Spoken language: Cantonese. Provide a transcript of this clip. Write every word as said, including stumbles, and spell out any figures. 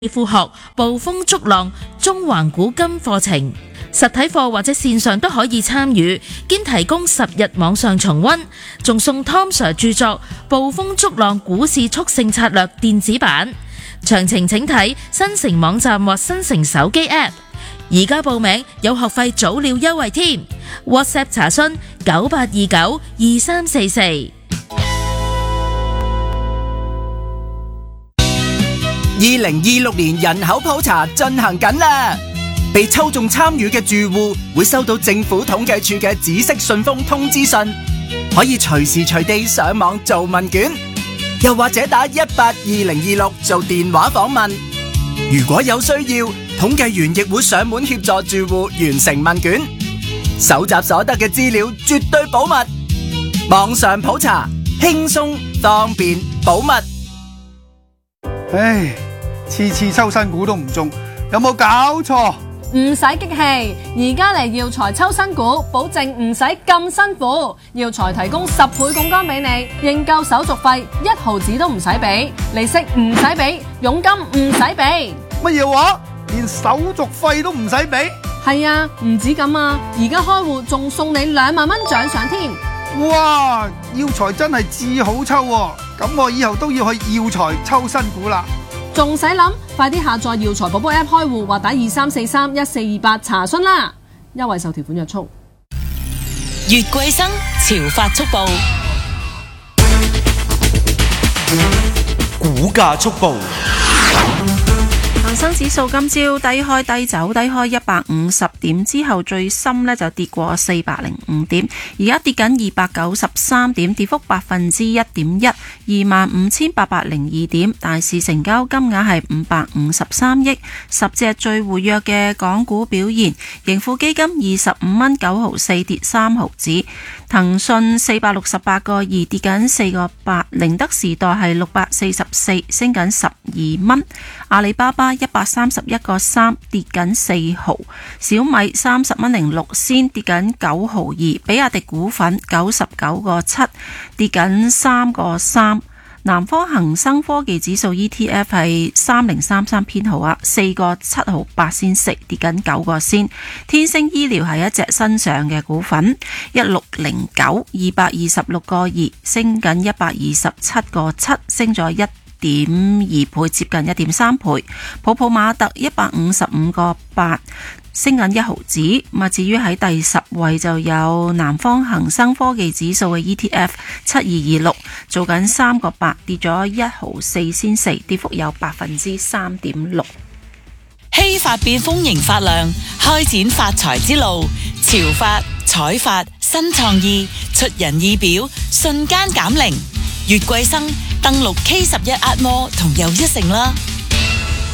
副學捕風捉浪中環古今課程，實體課或者線上都可以參與，兼提供十日網上重溫，仲送 Tom Sir 著作《捕風捉浪股市速勝策略》電子版。詳情請睇新城網站或新城手機 App。而家報名有學費早鳥優惠添 ，WhatsApp 查詢九八二九二三四四。 二零二六年人口普查進行緊啦，被抽中參與嘅住戶會收到政府統計處嘅紫色信封通知信，可以隨時隨地上網做問卷，又或者打一八二零二六做電話訪問。如果有需要，統計員亦會上門協助住戶完成問卷，搜集所得嘅資料絕對保密。網上普查，輕鬆方便保密。 唉，次次抽新股都唔中，有冇搞錯？ 唔使激氣，而家嚟耀才抽新股，保證唔使咁辛苦。耀才提供十倍槓桿俾你，認購手續費一毫子都唔使俾，利息唔使俾，佣金唔使俾。 乜嘢話？連手續費都唔使俾？ 係啊，唔止咁啊，而家開戶仲送你兩萬蚊獎賞添。 哇！耀才真係至好抽喎，咁我以後都要去耀才抽新股啦。 仲使諗？快啲下載耀才寶寶 App 開戶或打二三四三一四二八查詢啦。優惠受條款約束。 月桂生潮發速報， 股價速報。 恒生指數今朝低開低走，低開一百五十點之後，最深呢就跌過四百零五點，而家跌緊二百九十三點，跌幅百分之一點一，二萬五千八百零二點。大市成交金額係五百五十三億。十隻最活躍嘅港股表現，盈富基金二十五蚊九毫四跌三毫子，騰訊四百六十八個二跌緊四個八，寧德時代係六百四十四升緊十二蚊，阿里巴巴一百三十一個三跌緊四毫，小米三十蚊零六仙跌緊九毫二，比亞迪股份九十九個七跌緊三個三，南方恒生科技指數 E T F 係三零三三編號啊，四個七毫八仙四跌緊九個仙，天星醫療係一隻新上嘅股份，一六零九二百二十六個二升緊一百二十七個七升咗一點二倍，接近一點三倍。普普馬特一百五十五個八升緊一毫子。咁啊，至於喺第十位就有南方恒生科技指數嘅 E T F 七二二六做緊三個八跌咗一毫四仙四，跌幅有百分之三點六。 希發變豐盈發亮，開展發財之路。潮發、彩發、新創意，出人意表，瞬間減齡。月桂生登錄 K 十一 Atmore 同又一城啦。